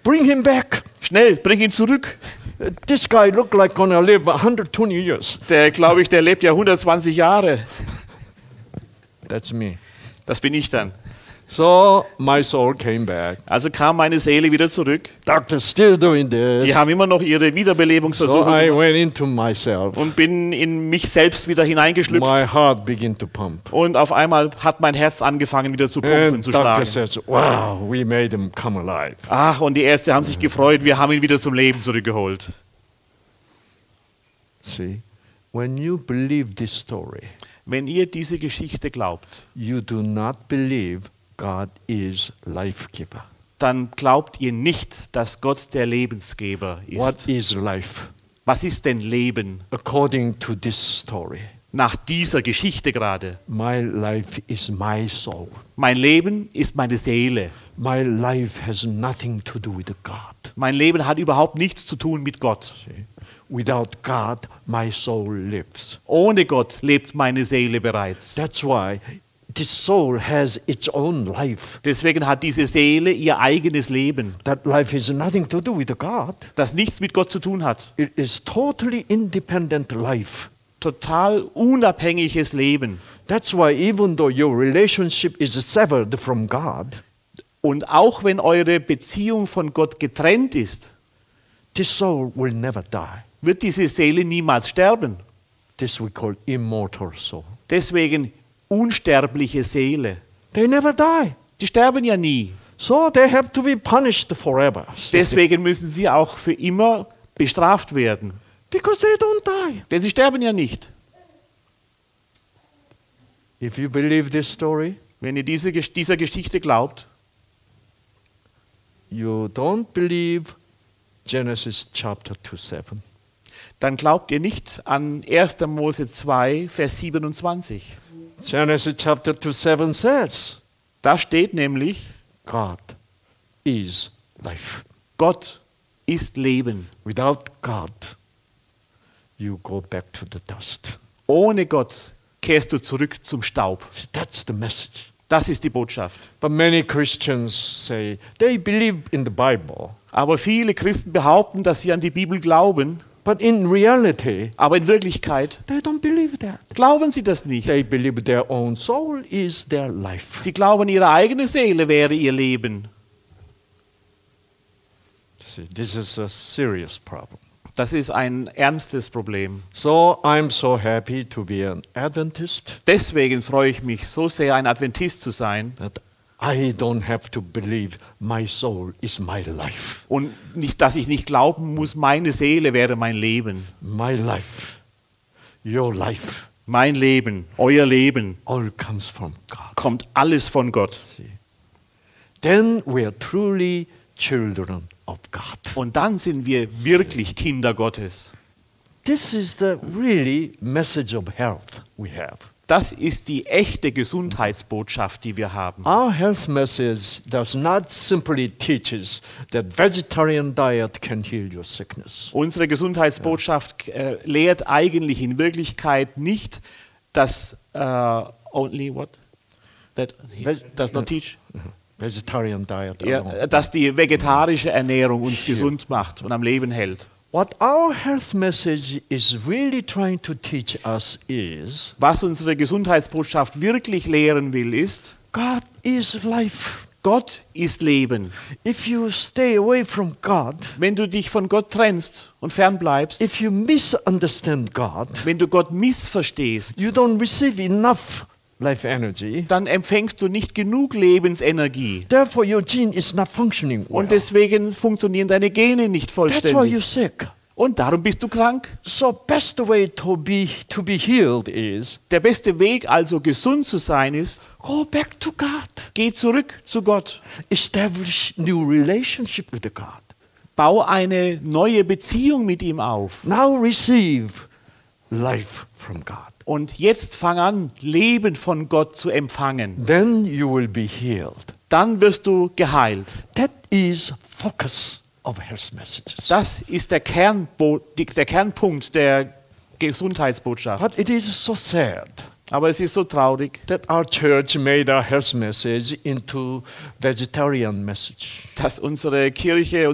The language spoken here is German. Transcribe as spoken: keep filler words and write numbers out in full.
Bring him back. Schnell, bring ihn zurück. Uh, This guy looked like gonna live one hundred twenty years. Der, glaube ich, der lebt ja hundertzwanzig Jahre. That's me. Das bin ich dann. So my soul came back. Also kam meine Seele wieder zurück. Doctor's still doing this. Die haben immer noch ihre So Wiederbelebungsversuche I gemacht went into myself. und bin in mich selbst wieder hineingeschlüpft. My heart began to pump. Und auf einmal hat mein Herz angefangen wieder zu pumpen, And zu doctor schlagen. says, wow, we made him come alive. Ach, und die Ärzte haben sich gefreut, wir haben ihn wieder zum Leben zurückgeholt. See, when you believe this story, Wenn ihr diese Geschichte glaubt, you do not believe God is life giver. dann glaubt ihr nicht, dass Gott der Lebensgeber What ist. is life? Was ist denn Leben According to this story, nach dieser Geschichte gerade? my life is my soul. Mein Leben ist meine Seele. My life has nothing to do with God. Mein Leben hat überhaupt nichts zu tun mit Gott. See? Without God, my soul lives. Ohne Gott lebt meine Seele bereits. That's why this soul has its own life. Deswegen hat diese Seele ihr eigenes Leben, That life has nothing to do with God. das nichts mit Gott zu tun hat. It is totally independent life. Total unabhängiges Leben. That's why even though your relationship is severed from God, Und auch wenn eure Beziehung von Gott getrennt ist, this soul will never die. wird diese Seele niemals sterben. This we call immortal soul. Deswegen unsterbliche Seele. They never die. Die sterben ja nie. So they have to be punished forever. Deswegen müssen sie auch für immer bestraft werden. Because they don't die. Denn sie sterben ja nicht. If you believe this story, Wenn ihr diese, dieser Geschichte glaubt, you don't believe Genesis chapter two seven. dann glaubt ihr nicht an erster Mose zwei, Vers siebenundzwanzig. Genesis chapter two seven says, Da steht nämlich, God is life. Gott ist Leben. Without God, you go back to the dust. Ohne Gott kehrst du zurück zum Staub. That's the message. Das ist die Botschaft. But many Christians say they believe in the Bible, Aber viele Christen behaupten, dass sie an die Bibel glauben, but in reality, aber in Wirklichkeit they don't believe that. glauben sie das nicht. They believe their own soul is their life. Sie glauben, ihre eigene Seele wäre ihr Leben. See, this is a serious problem. Das ist ein ernstes Problem. So I'm so happy to be an Adventist Deswegen freue ich mich so sehr, ein Adventist zu sein that I don't have to believe my soul is my life. und nicht, dass ich nicht glauben muss, meine Seele wäre mein Leben. My life, your life, Mein Leben, euer Leben, all comes from God. kommt alles von Gott. Then we are truly children of God. Und dann sind wir wirklich Kinder Gottes. This is the really message of health we have. Das ist die echte Gesundheitsbotschaft, die wir haben. Our health message does not simply teach us that vegetarian diet can heal your sickness. Unsere Gesundheitsbotschaft äh, lehrt eigentlich in Wirklichkeit nicht, dass äh, only what? That does not teach? Vegetarian diet Ja, alone. dass die vegetarische Ernährung uns gesund macht und am Leben hält. What our health message is really trying to teach us is Was unsere Gesundheitsbotschaft wirklich lehren will, ist, God is life. Gott ist Leben. If you stay away from God, Wenn du dich von Gott trennst und fernbleibst, if you misunderstand God, wenn du Gott missverstehst, you don't receive enough life energy. dann empfängst du nicht genug Lebensenergie. Therefore, your gene is not functioning well. Und deswegen funktionieren deine Gene nicht That's why you're vollständig. sick. Und darum bist du krank. So, best way to be to be healed is Der beste Weg also, gesund zu sein, ist, go back to God. geh zurück zu Gott. Establish new relationship with God. Bau eine neue Beziehung mit ihm auf. Now receive life from God. Und jetzt fang an, Leben von Gott zu empfangen. Then you will be healed. Dann wirst du geheilt. That is focus of health messages. Das ist der, Kernbo die- der Kernpunkt der Gesundheitsbotschaft. But it is so sad Aber es ist so traurig, that our church made our health message into vegetarian message. dass unsere Kirche